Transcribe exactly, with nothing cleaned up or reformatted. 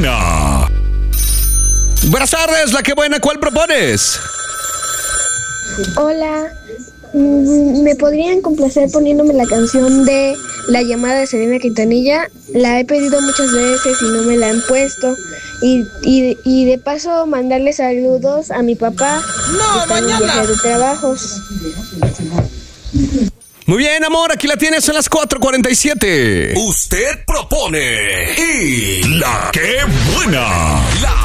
buena! Buenas tardes, la que buena, ¿cuál propones? Hola, ¿me podrían complacer poniéndome la canción de La llamada de Selena Quintanilla? La he pedido muchas veces y no me la han puesto. Y, y, y de paso mandarle saludos a mi papá. No, mañana. De trabajos. Muy bien, amor, aquí la tienes, son las cuatro cuarenta y siete. Usted propone y la que buena. La